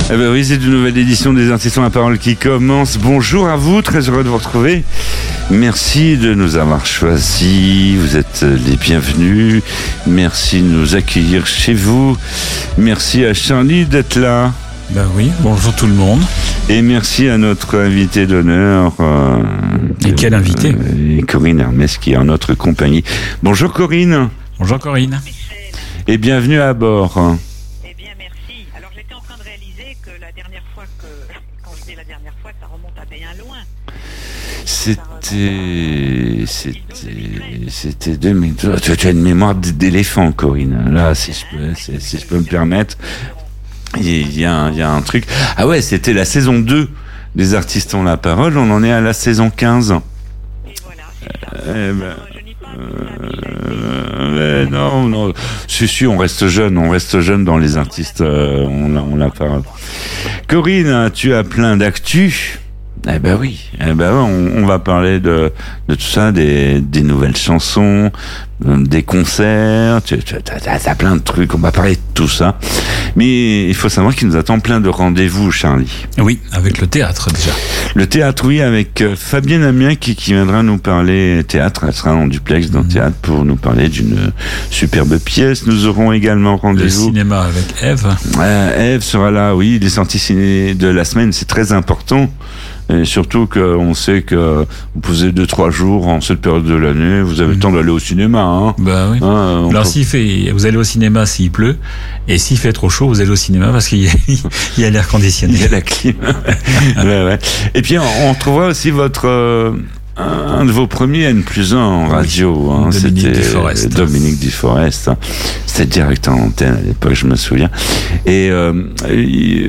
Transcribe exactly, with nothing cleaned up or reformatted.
Eh ben oui, c'est une nouvelle édition des Artistes ont la parole qui commence. Bonjour à vous, très heureux de vous retrouver. Merci de nous avoir choisis, vous êtes les bienvenus. Merci de nous accueillir chez vous. Merci à Charlie d'être là. Ben oui, bonjour tout le monde. Et merci à notre invité d'honneur. Euh, Et quel invité euh, Corinne Hermès qui est en notre compagnie. Bonjour Corinne. Bonjour Corinne. Et bienvenue à bord. Eh bien, merci. Alors, j'étais en train de réaliser que la dernière fois que, quand je dis la dernière fois, ça remonte à bien loin. C'était, c'était, c'était deux mille deux. Tu, tu as une mémoire d'éléphant, Corinne. Là, si je peux, si, si je peux me permettre, il y a, un, il y a un truc. Ah ouais, c'était la saison deux des Artistes ont la parole. On en est à la saison quinze. Et voilà, c'est ça. Euh, eh ben, Je n'ai pas Euh, non, non, si, si, on reste jeune, on reste jeune dans les artistes, euh, on l'a, on l'a pas. Corinne, tu as plein d'actu. Eh ben oui, eh ben on, on va parler de, de tout ça, des, des nouvelles chansons, des concerts, tu, tu as, as plein de trucs, on va parler de tout ça. Mais il faut savoir qu'il nous attend plein de rendez-vous, Charlie. Oui, avec le théâtre déjà. Le théâtre, oui, avec euh, Fabienne Amiens qui, qui viendra nous parler théâtre. Elle sera en duplex dans le théâtre pour nous parler d'une superbe pièce. Nous aurons également rendez-vous. Le cinéma avec Ève. Euh, Ève sera là, oui, les sorties ciné de la semaine, c'est très important. Et surtout qu'on sait que vous posez deux trois jours en cette période de l'année, vous avez le temps d'aller au cinéma. Hein. Bah oui. Hein, Alors peut... s'il fait, vous allez au cinéma s'il pleut, et s'il fait trop chaud, vous allez au cinéma parce qu'il y a, il y a l'air conditionné. Il y a la clim. ouais, ouais. Et puis on, on retrouvera aussi votre euh, un, un de vos premiers N plus un en radio. Oui. Hein, Dominique c'était Duforest. Dominique Duforest. Hein. C'était direct en antenne à l'époque, je me souviens. Et euh, il,